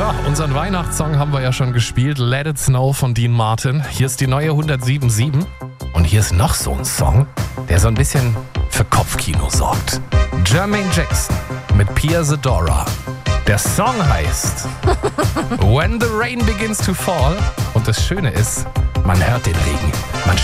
unseren Weihnachtssong haben wir ja schon gespielt. Let It Snow von Dean Martin. Hier ist die neue 107.7. Und hier ist noch so ein Song, der so ein bisschen für Kopfkino sorgt. Jermaine Jackson mit Pia Zadora. Der Song heißt When the Rain Begins to Fall. Und das Schöne ist, man hört den Regen. Man